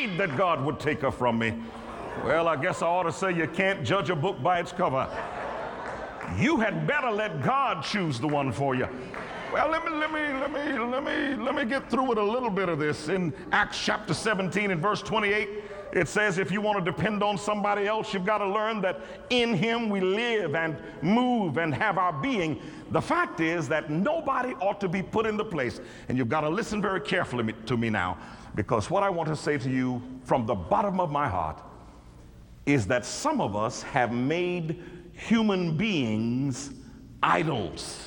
prayed that God would take her from me. Well, I guess I ought to say you can't judge a book by its cover. You had better let God choose the one for you. Well, let me get through with a little bit of this. In Acts chapter 17 and verse 28, it says if you want to depend on somebody else, you've got to learn that in him we live and move and have our being. The fact is that nobody ought to be put into place. And you've got to listen very carefully to me now, because what I want to say to you from the bottom of my heart is that some of us have made human beings idols.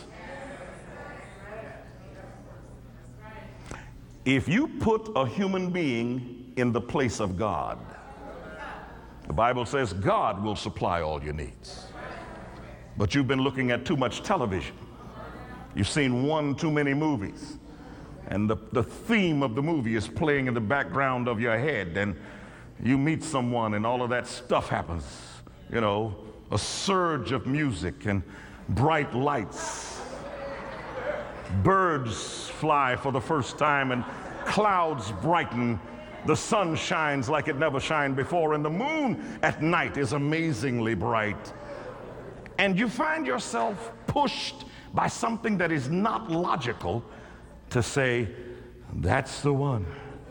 If you put a human being in the place of God, the Bible says God will supply all your needs. But you've been looking at too much television. You've seen one too many movies. And the theme of the movie is playing in the background of your head. And you meet someone and all of that stuff happens. You know, a surge of music and bright lights. Birds fly for the first time and clouds brighten. The sun shines like it never shined before, and the moon at night is amazingly bright. And you find yourself pushed by something that is not logical to say, that's the one.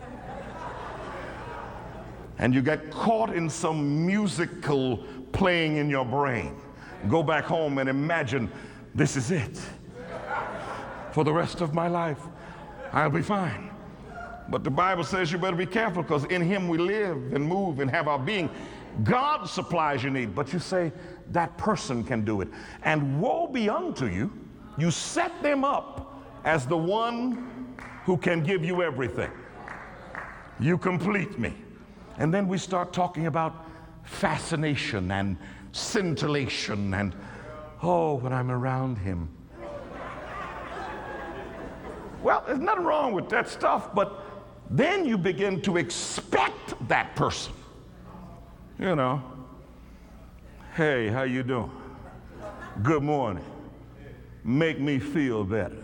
And you get caught in some musical playing in your brain. Go back home and imagine, this is it. For the rest of my life, I'll be fine. But the Bible says you better be careful, because in him we live and move and have our being. God supplies your need, but you say, that person can do it. And woe be unto you, you set them up as the one who can give you everything. You complete me. And then we start talking about fascination and scintillation and, oh, when I'm around him. Well, there's nothing wrong with that stuff, but then you begin to expect that person. You know, hey, how you doing? Good morning. Make me feel better.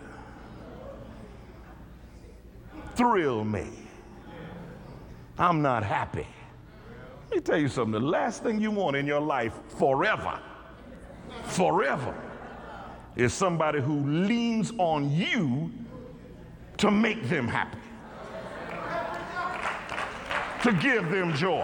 Thrill me. I'm not happy. Let me tell you something. The last thing you want in your life forever, is somebody who leans on you to make them happy, to give them joy,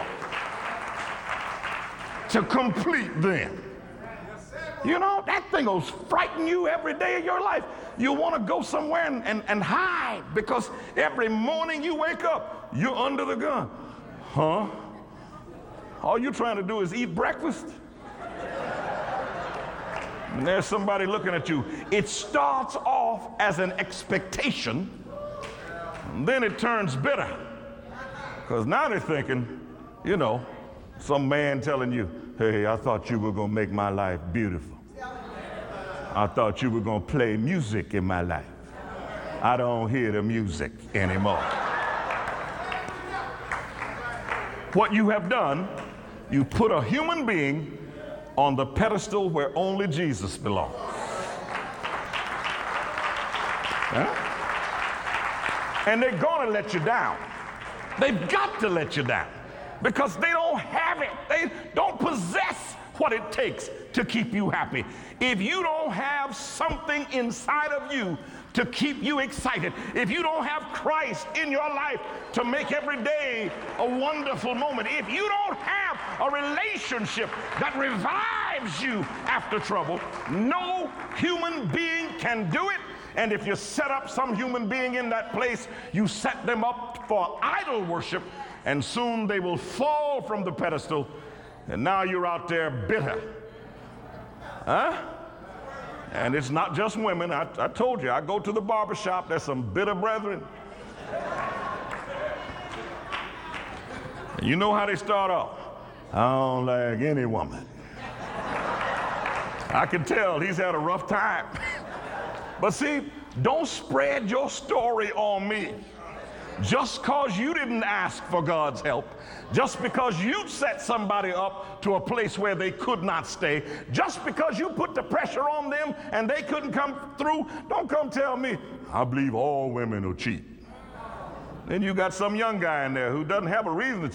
to complete them. You know, that thing will frighten you every day of your life. You want to go somewhere and hide, because every morning you wake up, you're under the gun. Huh? All you're trying to do is eat breakfast. And there's somebody looking at you. It starts off as an expectation, and then it turns bitter. Because now they're thinking, you know, some man telling you, hey, I thought you were going to make my life beautiful. I thought you were going to play music in my life. I don't hear the music anymore. What you have done, you put a human being on the pedestal where only Jesus belongs. Huh? And they're going to let you down. They've got to let you down, because they don't have it. They don't possess what it takes to keep you happy. If you don't have something inside of you to keep you excited, if you don't have Christ in your life to make every day a wonderful moment, if you don't have a relationship that revives you after trouble, no human being can do it. And if you set up some human being in that place, you set them up for idol worship, and soon they will fall from the pedestal, and now you're out there bitter. Huh? And it's not just women. I told you, I go to the barber shop, there's some bitter brethren. And you know how they start off. I don't like any woman. I can tell he's had a rough time. But see, don't spread your story on me. Just because you didn't ask for God's help, just because you set somebody up to a place where they could not stay, just because you put the pressure on them and they couldn't come through, don't come tell me, I believe all women will cheat. Then you got some young guy in there who doesn't have a reason to